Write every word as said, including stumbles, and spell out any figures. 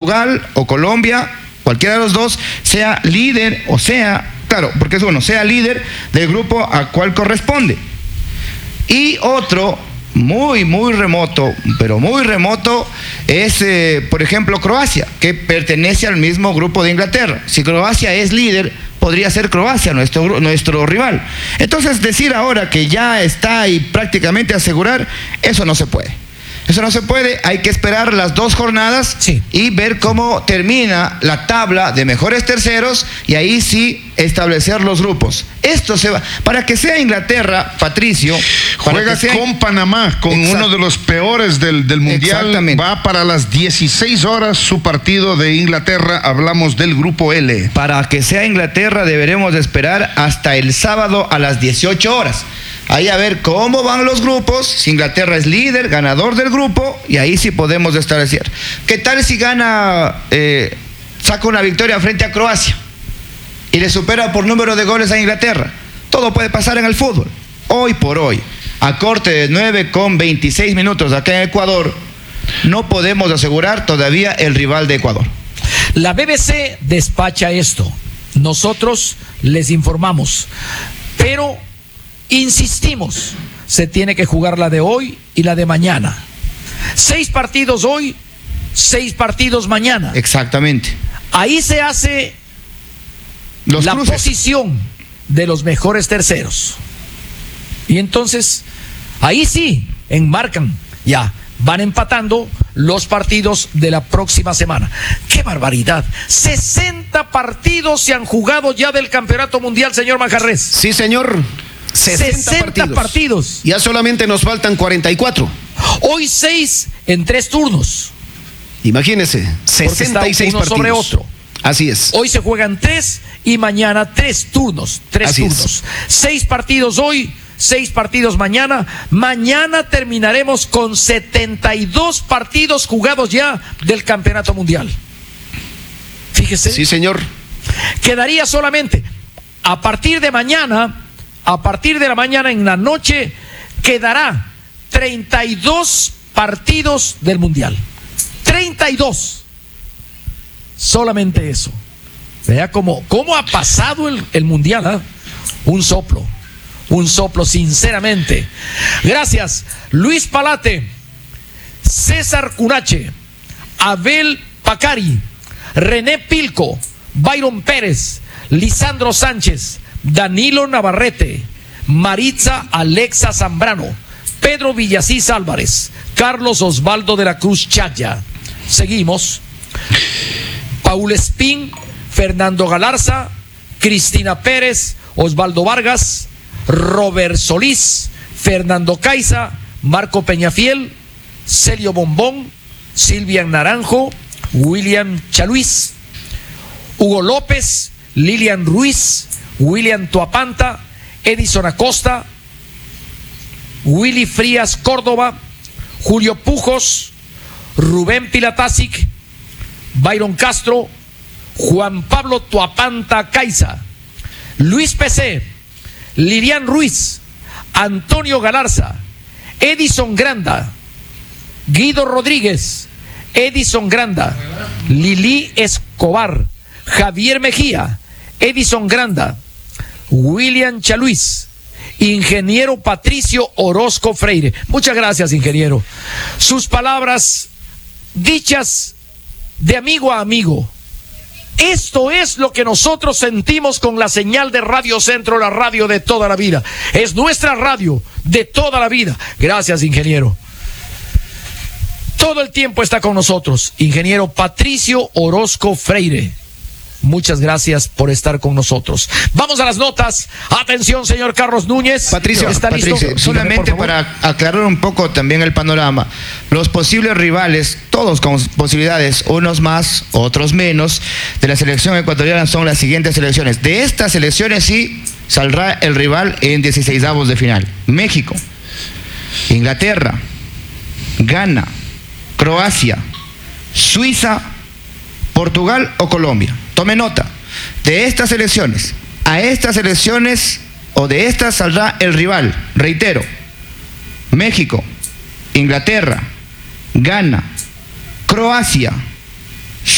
Portugal o Colombia, cualquiera de los dos, sea líder o sea, claro, porque es bueno, sea líder del grupo al cual corresponde. Y otro muy, muy remoto, pero muy remoto, es, eh, por ejemplo, Croacia, que pertenece al mismo grupo de Inglaterra. Si Croacia es líder, podría ser Croacia nuestro, nuestro rival. Entonces, decir ahora que ya está y prácticamente asegurar, eso no se puede. Eso no se puede, hay que esperar las dos jornadas sí. y ver cómo termina la tabla de mejores terceros y ahí sí establecer los grupos. Esto se va, para que sea Inglaterra, Patricio, juega sea, con Panamá, con exacto. uno de los peores del, del mundial, va para las dieciséis horas su partido de Inglaterra, hablamos del grupo L. Para que sea Inglaterra deberemos de esperar hasta el sábado a las dieciocho horas. Ahí a ver cómo van los grupos, si Inglaterra es líder, ganador del grupo, y ahí sí podemos establecer. ¿Qué tal si gana, eh, saca una victoria frente a Croacia y le supera por número de goles a Inglaterra? Todo puede pasar en el fútbol. Hoy por hoy, a corte de nueve con veintiséis minutos acá en Ecuador, no podemos asegurar todavía el rival de Ecuador. La B B C despacha esto. Nosotros les informamos, pero insistimos, se tiene que jugar la de hoy y la de mañana. Seis partidos hoy, seis partidos mañana. Exactamente. Ahí se hace los la cruces. Posición de los mejores terceros. Y entonces, ahí sí, enmarcan, ya, van empatando los partidos de la próxima semana. ¡Qué barbaridad! sesenta partidos se han jugado ya del Campeonato Mundial, señor Manjarres. Sí, señor. sesenta, sesenta partidos. partidos. Ya solamente nos faltan cuarenta y cuatro. Hoy seis en tres turnos. Imagínese, sesenta y seis uno partidos. Sobre otro. Así es. Hoy se juegan tres y mañana tres turnos. Tres Así turnos. Es. Seis partidos hoy, seis partidos mañana. Mañana terminaremos con setenta y dos partidos jugados ya del Campeonato Mundial. Fíjese. Sí, señor. Quedaría solamente a partir de mañana. A partir de la mañana en la noche quedará treinta y dos partidos del Mundial. treinta y dos. Solamente eso. Vea cómo, cómo ha pasado el, el Mundial, ¿eh? Un soplo. Un soplo, sinceramente. Gracias. Luis Palate, César Cunache, Abel Pacari, René Pilco, Byron Pérez, Lisandro Sánchez, Danilo Navarrete, Maritza Alexa Zambrano, Pedro Villasís Álvarez, Carlos Osvaldo de la Cruz Chaya. Seguimos. Paul Espín, Fernando Galarza, Cristina Pérez, Osvaldo Vargas, Robert Solís, Fernando Caiza, Marco Peñafiel, Celio Bombón, Silvia Naranjo, William Chaluis, Hugo López, Lilian Ruiz, William Tuapanta, Edison Acosta, Willy Frías Córdoba, Julio Pujos, Rubén Pilatasic, Byron Castro, Juan Pablo Tuapanta Caiza, Luis P C, Lilian Ruiz, Antonio Galarza, Edison Granda, Guido Rodríguez, Edison Granda, Lili Escobar, Javier Mejía, Edison Granda, William Chaluis, ingeniero Patricio Orozco Freire. Muchas gracias, ingeniero. Sus palabras dichas de amigo a amigo. Esto es lo que nosotros sentimos con la señal de Radio Centro, la radio de toda la vida. Es nuestra radio de toda la vida. Gracias, ingeniero. Todo el tiempo está con nosotros, ingeniero Patricio Orozco Freire. Muchas gracias por estar con nosotros. Vamos a las notas. Atención, señor Carlos Núñez. Patricio, ¿está Patricio, listo? solamente para aclarar un poco también el panorama. Los posibles rivales, todos con posibilidades, unos más, otros menos, de la selección ecuatoriana son las siguientes selecciones. De estas selecciones sí saldrá el rival en dieciseisavos de final. México, Inglaterra, Ghana, Croacia, Suiza, Portugal o Colombia. Tome nota, de estas elecciones, a estas elecciones o de estas saldrá el rival. Reitero, México, Inglaterra, Ghana, Croacia,